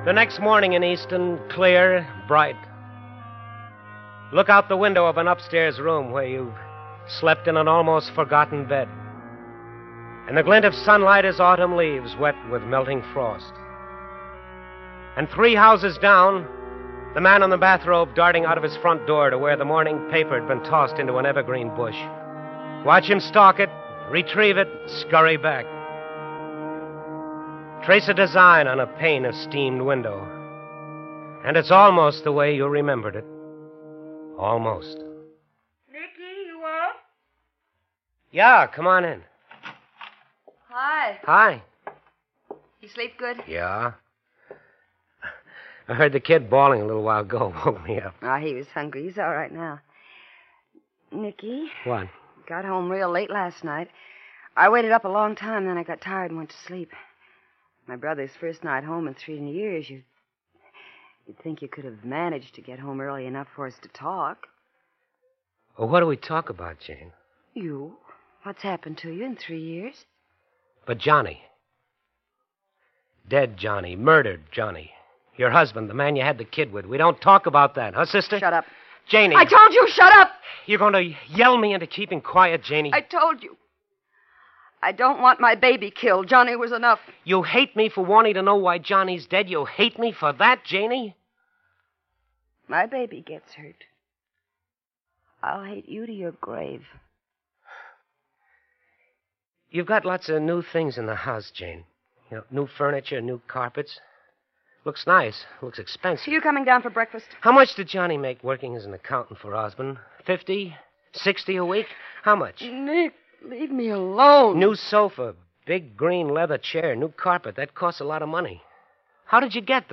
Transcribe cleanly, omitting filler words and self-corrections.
The next morning in Easton, clear, bright. Look out the window of an upstairs room where you've slept in an almost forgotten bed. And the glint of sunlight is autumn leaves wet with melting frost. And 3 houses down, the man in the bathrobe darting out of his front door to where the morning paper had been tossed into an evergreen bush. Watch him stalk it, retrieve it, scurry back. Trace a design on a pane of steamed window. And it's almost the way you remembered it. Almost. Nicky, you up? Yeah, come on in. Hi. Hi. You sleep good? Yeah. I heard the kid bawling a little while ago. Woke me up. Oh, he was hungry. He's all right now. Nicky. What? Got home real late last night. I waited up a long time, then I got tired and went to sleep. My brother's first night home in 3 years. You'd think you could have managed to get home early enough for us to talk. Well, what do we talk about, Jane? You? What's happened to you in 3 years? But Johnny. Dead Johnny. Murdered Johnny. Your husband, the man you had the kid with. We don't talk about that, huh, sister? Shut up. Janie. I told you, shut up! You're going to yell me into keeping quiet, Janie. I told you. I don't want my baby killed. Johnny was enough. You hate me for wanting to know why Johnny's dead? You hate me for that, Janie? My baby gets hurt. I'll hate you to your grave. You've got lots of new things in the house, Jane. You know, new furniture, new carpets. Looks nice. Looks expensive. Are you coming down for breakfast? How much did Johnny make working as an accountant for Osborne? 50? 60 a week? How much? Nick, leave me alone. New sofa, big green leather chair, new carpet. That costs a lot of money. How did you get